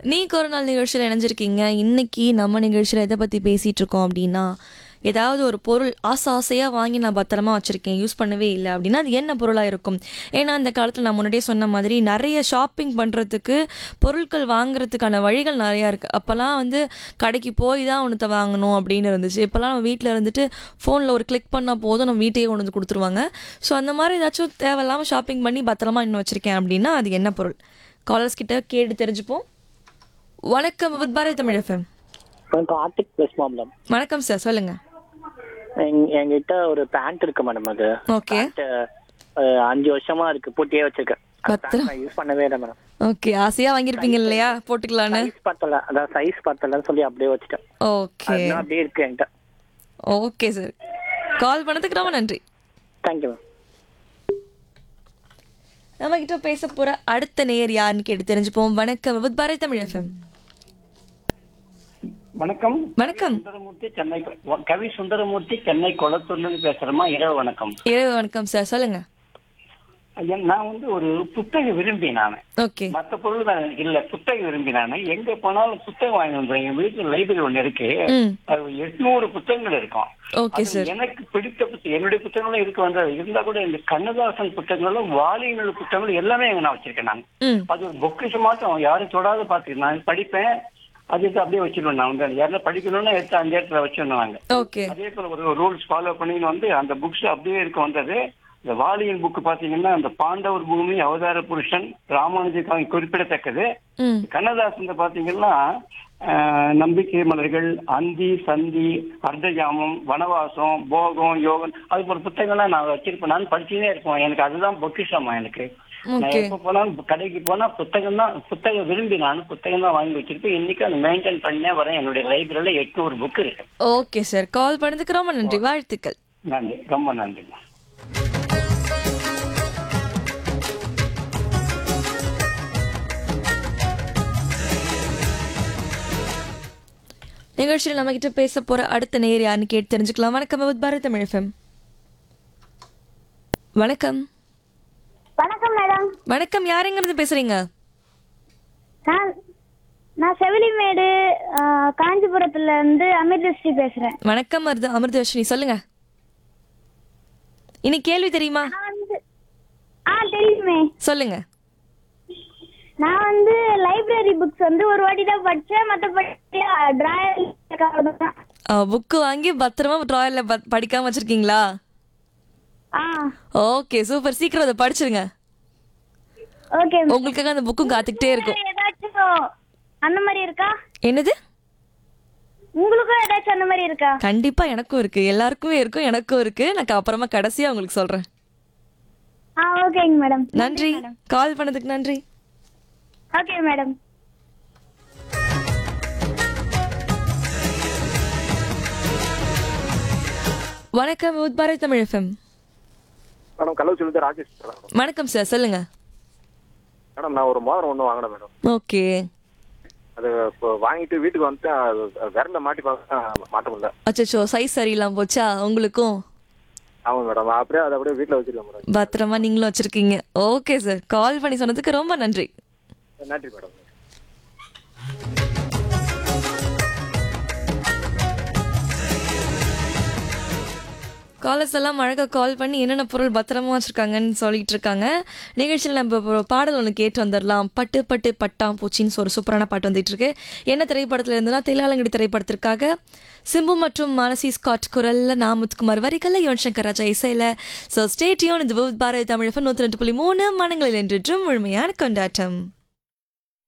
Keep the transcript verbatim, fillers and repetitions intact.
நீங்க ஒரு நாள் நிகழ்ச்சியில் இணைஞ்சிருக்கீங்க. இன்னைக்கு நம்ம நிகழ்ச்சியில் எதை பற்றி பேசிகிட்டு இருக்கோம் அப்படின்னா, ஏதாவது ஒரு பொருள் ஆசை ஆசையாக வாங்கி நான் பத்திரமா வச்சுருக்கேன், யூஸ் பண்ணவே இல்லை அப்படின்னா அது என்ன பொருளாக இருக்கும்? ஏன்னா அந்த காலத்தில் நான் முன்னாடியே சொன்ன மாதிரி நிறைய ஷாப்பிங் பண்ணுறதுக்கு பொருட்கள் வாங்குறதுக்கான வழிகள் நிறையா இருக்குது. அப்போல்லாம் வந்து கடைக்கு போய் தான் ஒன்றத்தை வாங்கணும் அப்படின்னு இருந்துச்சு. இப்போல்லாம் நம்ம வீட்டில் இருந்துட்டு ஃபோனில் ஒரு கிளிக் பண்ணால் போதும், நம்ம வீட்டையே கொண்டு வந்து கொடுத்துருவாங்க. ஸோ அந்த மாதிரி ஏதாச்சும் தேவையில்லாமல் ஷாப்பிங் பண்ணி பத்திரமா இன்னும் வச்சுருக்கேன் அப்படின்னா அது என்ன பொருள்? காலர்ஸ் கிட்ட கேட்டு தெரிஞ்சுப்போம். வணக்கம் வித் பாரதி தமிழ் எஃப்எம். கார்த்திக் பேசுமா மேடம்? வணக்கம் சார், சொல்லுங்க. எங்க- என்கிட்ட ஒரு பேண்ட் இருக்கு மேடம். அது ஓகே பேண்ட் அஞ்சு வருஷமா இருக்கு, பூட்டியே வச்சிருக்கேன். பத்திரம். யூஸ் பண்ணவே இல்லை மேடம். ஓகே, ஆசையா வாங்கியிருப்பீங்க இல்லையா போட்டுக்கலான்னு. சைஸ் பத்தல, அதான் சைஸ் பத்தலன்னு சொல்லி அப்படியே வச்சுட்டேன். ஓகே அதுதான் அப்படியே இருக்கு என்கிட்ட. ஓகே சார், கால் பண்ணதுக்கு ரொம்ப நன்றி. Thank you ma'am. நம்ம கிட்ட பேச போற அடுத்த நேயர் யாருன்னு கேட்டு தெரிஞ்சுப்போம். வணக்கம் வித் பாரதி தமிழ் எஃப்எம். வணக்கம். வணக்கம். சுந்தரமூர்த்தி சென்னை கொ- கவி சுந்தரமூர்த்தி சென்னை கொளத்தூர்ல இருந்து பேசுறேமா. இரவு வணக்கம். இரவு வணக்கம் சார், சொல்லுங்க. ஐயா, நான் வந்து ஒரு புத்தக விரும்பி நானு. ஓகே மத்த பொருள் தான் எனக்கு இல்ல, புத்தக விரும்பி நானு. எங்க போனாலும் புத்தகம் வாங்கி வந்துடுறேன். எங்க வீட்டுல லைப்ரரி ஒண்ணு இருக்கு. ம் அது எட்நூறு புத்தகங்கள் இருக்கும். ஓகே அது சார். எனக்கு பிடித்த புத்தகம், என்னுடைய புத்தகங்களும் இருக்கு வந்தது. இருந்தா கூட இந்த கண்ணதாசன் புத்தகங்களும் வாலியினுடைய புத்தகங்களும் எல்லாமே எங்க நான் வச்சிருக்கேன் நான். ம் அது ஒரு பொக்கிஷமாட்டம் யாரும் தொடாத பாத்துருக்கேன். நான் படிப்பேன், அது எடுத்து அப்படியே வச்சிருவேன். நான் வந்து யாரெல்லாம் படிக்கணும்னா எடுத்து அந்த இடத்துல வச்சிருந்தேன் நாங்க. ஓகே அதே போல ஒரு ரூல்ஸ் ஃபாலோ பண்ணின்னு வந்து அந்த புக்ஸ் அப்படியே இருக்க வந்தது. இந்த வாலியின் புக் பாத்தீங்கன்னா அந்த பாண்டவர் பூமி, அவதார புருஷன், ராமானுஜர் குறிப்பிடத்தக்கது. ம் கண்ணதாசன் பாத்தீங்கன்னா ஆஹ், நம்பிக்கை மலர்கள், அந்தி, சந்தி, அர்த்தஜாமம், வனவாசம், போகம், யோகம், அது போல புத்தகங்கள்லாம் நான் வச்சிருப்பேன். நான் படிச்சுனே இருப்பேன். எனக்கு அதுதான் பொக்கிஷமா எனக்கு. நான் ஓகே எப்ப போனாலும் கடைக்கு போனா புத்தகம் தான், புத்தகம் விரும்பி நான் புத்தகம் தான் வாங்கி வச்சிருப்பேன். இன்னைக்கு அதை மெயின்டைன் பண்ணே வரேன். என்னுடைய லைப்ரரியில எட்நூறு புக் இருக்கு. ஓகே சார், கால் பண்ணதுக்கு ரொம்ப நன்றி, வாழ்த்துக்கள். நன்றி, ரொம்ப நன்றி. நிகழ்ச்சியில் நம்ம கிட்ட பேச போற அடுத்த நேயர் யாருன்னு கேட்டு தெரிஞ்சுக்கலாம். வணக்கம் வித் பாரதி தமிழ் எஃப்எம். வணக்கம். வணக்கம் மேடம். வணக்கம், யாருங்கிறது பேசுறீங்க? நான் நான் செவிலிமேடு ஆ, காஞ்சிபுரத்துல இருந்து அமிர்தஸ்ரீ பேசுறேன். வணக்கம் அமிர்த அமிர்தவர்ஷினி, சொல்லுங்க. இனி கேள்வி தெரியுமா? நான் வந்து ஆ தெரியுமே. சொல்லுங்க. நான் வந்து லைப்ரரி புக்ஸ் வந்து ஒரு வாட்டி தான் படிச்சேன். மற்றபடி டிராயர் தான். புக்கு வாங்கி பத்திரமா ட்ராயர்ல படிக்காம வச்சிருக்கீங்களா? ஆ ஓகே சூப்பர், சீக்கிரம் அதை படிச்சிருங்க. ஓகே. உங்களுக்காக அந்த புக்கும் காத்துக்கிட்டே இருக்கும். ஏதாச்சும் அந்த மாதிரி இருக்கா? என்னது? உங்களுக்கும் ஏதாச்சும் அந்த மாதிரி இருக்கா? கண்டிப்பா எனக்கும் இருக்கு, எல்லாருக்குமே இருக்கும், எனக்கும் இருக்கு. நான் அப்புறமா கடைசியா உங்களுக்கு சொல்றேன். ஆ ஓகேங்க மேடம். நன்றி, கால் பண்ணதுக்கு நன்றி. Okay madam. வணக்கம் with Bharathi Tamil FM. Madam கள்ளக்குறிச்சியிலிருந்து Rajesh பேசுறேன் மேடம். வணக்கம் சார், சொல்லுங்க. மேடம் நான் ஒரு மோதிரம் ஒன்று வாங்கினேன் மேடம். ஓகே அது இப்போ வாங்கிட்டு வீட்டுக்கு வந்துட்டு அது விரல மாட்டி பார்க்க மாட்ட முடியல. அச்சோ, சைஸ் சரியில்லாம போச்சா உங்களுக்கும்? ஆமாம் மேடம், அப்படியே அதை அப்படியே வீட்டில் வச்சிருக்கேன் மேடம். பத்திரமா நீங்களும் வச்சிருக்கீங்க. ஓகே சார், கால் பண்ணி சொன்னதுக்கு ரொம்ப நன்றி. நன்றி மேடம். காலர்ஸ் எல்லாம் அழகாக கால் பண்ணி என்னென்ன பொருள் பத்திரமா வச்சுருக்காங்கன்னு சொல்லிட்டு இருக்காங்க. நிகழ்ச்சியில் நம்ம இப்போ ஒரு பாடல் ஒன்று கேட்டு வந்துடலாம். பட்டு பட்டு பட்டாம் பூச்சின்னு ஒரு சூப்பரான பாட்டு வந்துட்டு இருக்கு. என்ன திரைப்படத்தில் இருந்ததுன்னா தில்லாலங்கடி திரைப்படத்திற்காக சிம்பு மற்றும் மானசி ஸ்காட் குரல்ல நாமுத்துக்குமார் வரிகல்ல யுவன் சங்கர் ராஜா இசையில். ஸோ ஸ்டேட்யூன், இது பாரதி தமிழ் நூற்றி ரெண்டு புள்ளி மூணு மனங்களில் என்றும் முழுமையான கொண்டாட்டம்.